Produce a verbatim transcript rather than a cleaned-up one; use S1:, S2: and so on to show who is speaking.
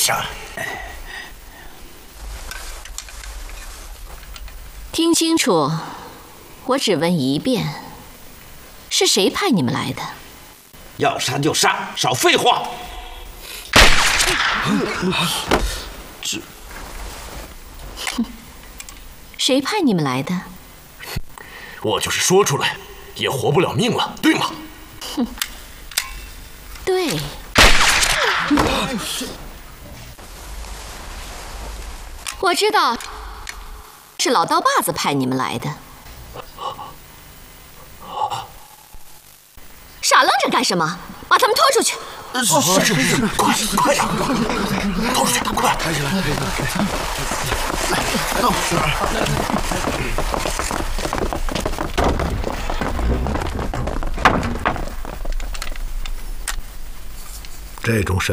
S1: 下。
S2: 听清楚，我只问一遍，是谁派你们来的？
S1: 要杀就杀，少废话。
S2: 这，谁派你们来的？
S3: 我就是说出来，也活不了命了，对吗？
S2: 哼，对。我知道，是老刀把子派你们来的。傻愣着干什么？把他们拖出去！
S3: 是是是，快快点，拖出去，快！
S4: 抬起来，抬起来！来，走。
S5: 这种事